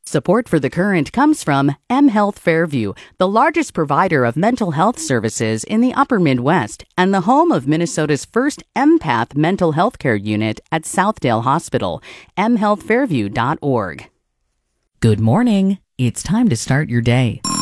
Support for The Current comes from mHealth Fairview, the largest provider of mental health services in the upper Midwest and the home of Minnesota's first empath mental health care unit at Southdale Hospital, mhealthfairview.org. Good morning. It's time to start your day.